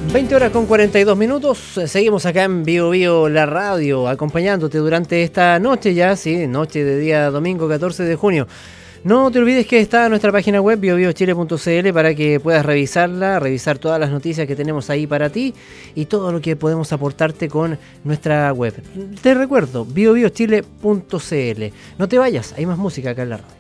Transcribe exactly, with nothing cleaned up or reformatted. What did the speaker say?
veinte horas con cuarenta y dos minutos, seguimos acá en Bio Bio la radio, acompañándote durante esta noche ya, sí, noche de día domingo catorce de junio. No te olvides que está nuestra página web bio bio chile punto c l para que puedas revisarla, revisar todas las noticias que tenemos ahí para ti y todo lo que podemos aportarte con nuestra web. Te recuerdo, bio bio chile punto c l. No te vayas, hay más música acá en la radio.